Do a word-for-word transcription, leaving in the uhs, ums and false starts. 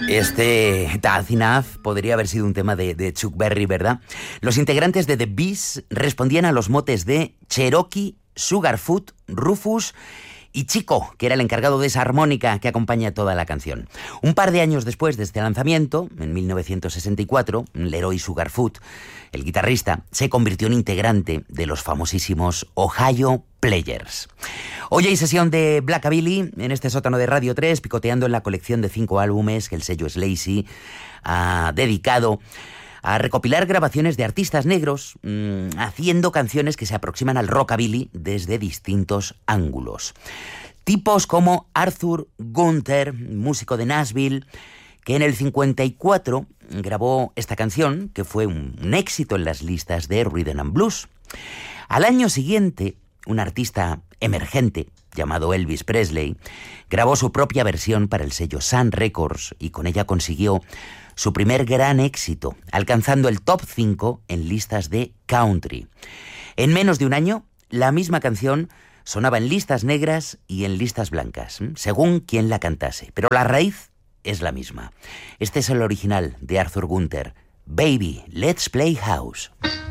Este That's Enough podría haber sido un tema de, de Chuck Berry, ¿verdad? Los integrantes de The Bees respondían a los motes de Cherokee, Sugarfoot, Rufus y Chico, que era el encargado de esa armónica que acompaña toda la canción. Un par de años después de este lanzamiento, en mil novecientos sesenta y cuatro, Leroy Sugarfoot, el guitarrista, se convirtió en integrante de los famosísimos Ohio Players. Hoy hay sesión de Blackabilly en este sótano de Radio tres, picoteando en la colección de cinco álbumes que el sello Slazy ha dedicado a recopilar grabaciones de artistas negros, mmm, haciendo canciones que se aproximan al rockabilly desde distintos ángulos. Tipos como Arthur Gunther, músico de Nashville, que en el cincuenta y cuatro grabó esta canción, que fue un, un éxito en las listas de Rhythm and Blues. Al año siguiente, un artista emergente llamado Elvis Presley grabó su propia versión para el sello Sun Records y con ella consiguió su primer gran éxito, alcanzando el top cinco en listas de country. En menos de un año, la misma canción sonaba en listas negras y en listas blancas, según quien la cantase, pero la raíz es la misma. Este es el original de Arthur Gunther, Baby, Let's Play House.